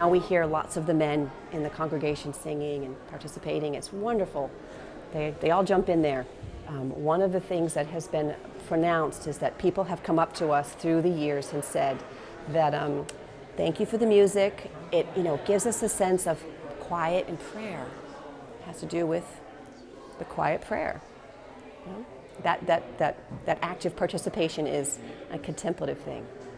Now we hear lots of the men in the congregation singing and participating. It's wonderful. They all jump in there. One of the things that has been pronounced is that people have come up to us through the years and said that thank you for the music. It gives us a sense of quiet and prayer. It has to do with the quiet prayer. You know? That active participation is a contemplative thing.